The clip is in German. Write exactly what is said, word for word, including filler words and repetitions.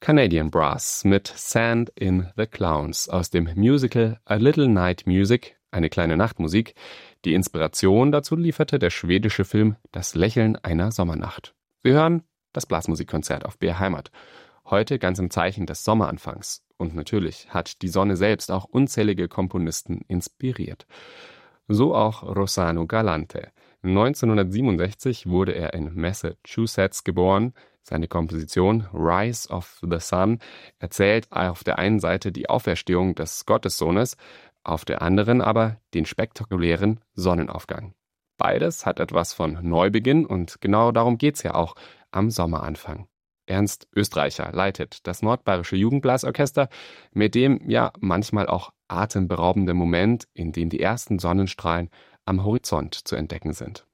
Canadian Brass mit Sand in the Clowns aus dem Musical A Little Night Music, eine kleine Nachtmusik. Die Inspiration dazu lieferte der schwedische Film Das Lächeln einer Sommernacht. Wir hören das Blasmusikkonzert auf B R Heimat. Heute ganz im Zeichen des Sommeranfangs. Und natürlich hat die Sonne selbst auch unzählige Komponisten inspiriert. So auch Rossano Galante. neunzehnhundertsiebenundsechzig wurde er in Massachusetts geboren. Seine Komposition Rise of the Sun erzählt auf der einen Seite die Auferstehung des Gottessohnes, auf der anderen aber den spektakulären Sonnenaufgang. Beides hat etwas von Neubeginn und genau darum geht's ja auch am Sommeranfang. Ernst Österreicher leitet das Nordbayerische Jugendblasorchester, mit dem ja manchmal auch atemberaubende Moment, in dem die ersten Sonnenstrahlen am Horizont zu entdecken sind.